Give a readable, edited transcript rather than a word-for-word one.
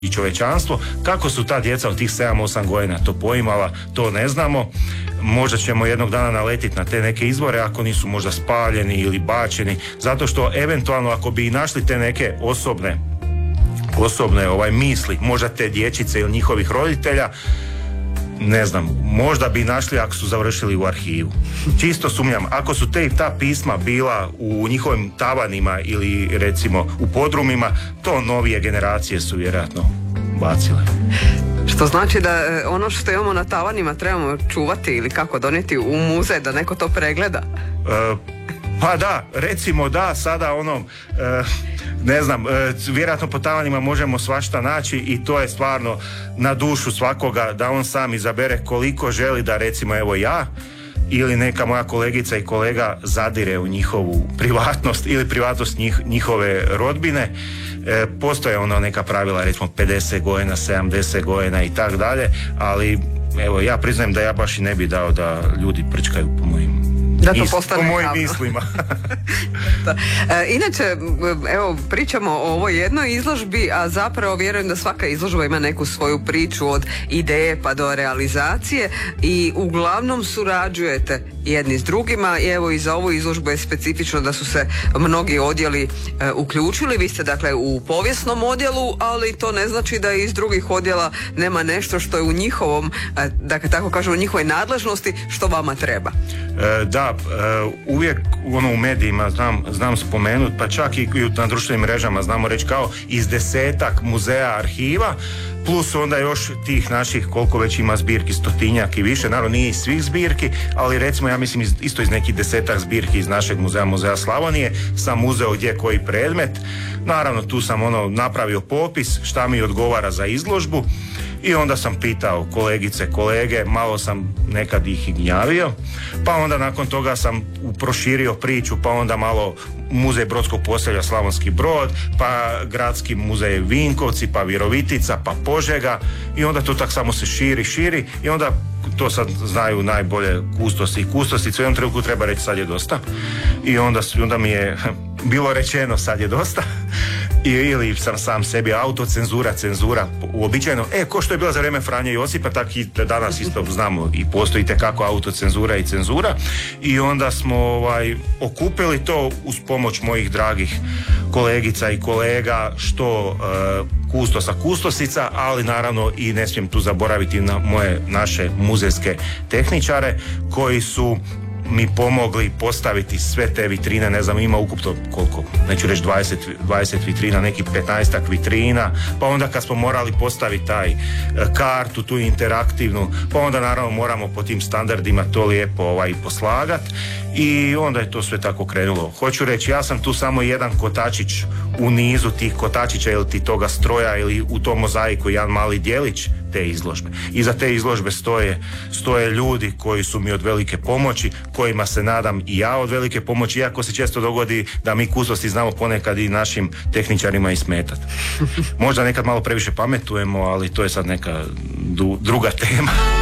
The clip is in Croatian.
i čovečanstvo. Kako su ta djeca od tih 7-8 godina to poimala, to ne znamo. Možda ćemo jednog dana naletiti na te neke izvore ako nisu možda spaljeni ili bačeni, zato što eventualno ako bi našli te neke osobne misli, možda te dječice ili njihovih roditelja, ne znam, možda bi našli ako su završili u arhivu. Čisto sumnjam, ako su ta pisma bila u njihovim tavanima ili recimo u podrumima, to novije generacije su vjerojatno bacile. Što znači da ono što imamo na tavanima trebamo čuvati ili kako donijeti u muzej da neko to pregleda? Pa da, recimo da, sada ne znam, vjerojatno po tavanima možemo svašta naći i to je stvarno na dušu svakoga da on sam izabere koliko želi da recimo evo ja ili neka moja kolegica i kolega zadire u njihovu privatnost ili privatnost njihove rodbine. Postoje neka pravila, recimo 50 godina, 70 godina i tak dalje, ali evo ja priznajem da ja baš i ne bi dao da ljudi prčkaju po mojim mislima. Inače, evo, pričamo o ovoj jednoj izložbi, a zapravo vjerujem da svaka izložba ima neku svoju priču od ideje pa do realizacije i uglavnom surađujete jedni s drugima i evo i za ovu izložbu je specifično da su se mnogi odjeli uključili. Vi ste dakle u povijesnom odjelu, ali to ne znači da iz drugih odjela nema nešto što je u njihovom, dakle tako kažemo, u njihovoj nadležnosti što vama treba. Da, uvijek u medijima znam spomenuti, pa čak i na društvenim mrežama znamo reći kao iz 10-ak muzeja, arhiva, plus onda još tih naših koliko već ima zbirki, 100-tinjak i više, naravno nije iz svih zbirki, ali recimo ja mislim isto iz nekih 10-ak zbirki iz našeg muzeja Slavonije sam uzeo gdje koji predmet. Naravno tu sam napravio popis šta mi odgovara za izložbu i onda sam pitao kolegice, kolege, malo sam nekad ih i gnjavio, pa onda nakon toga sam proširio priču, pa onda malo muzej Brodskog Posavlja Slavonski Brod, pa gradski muzej Vinkovci, pa Virovitica, pa Požega i onda to tak samo se širi i onda to sad znaju najbolje kustosi i kustosice, u jednom trenutku treba reći sad je dosta i onda mi je bilo rečeno sad je dosta ili sam sebi cenzura uobičajeno, ko što je bilo za vrijeme Franje Josipa, tak i danas isto znamo i postoji tekako autocenzura i cenzura i onda smo okupili to uz pomoć mojih dragih kolegica i kolega, što kustosa, kustosica, ali naravno i ne smijem tu zaboraviti na naše muzejske tehničare koji su mi pomogli postaviti sve te vitrine, ne znam, ima ukupno koliko, neću reći 20 vitrina, neki 15-ak vitrina, pa onda kad smo morali postaviti taj kartu, tu interaktivnu, pa onda naravno moramo po tim standardima to lijepo poslagat i onda je to sve tako krenulo. Hoću reći, ja sam tu samo jedan kotačić u nizu tih kotačića ili ti toga stroja ili u tom mozaiku jedan mali dijelić te izložbe. Iza te izložbe stoje ljudi koji su mi od velike pomoći, kojima se nadam i ja od velike pomoći, iako se često dogodi da mi kustosi znamo ponekad i našim tehničarima i smetati. Možda nekad malo previše pametujemo, ali to je sad neka druga tema.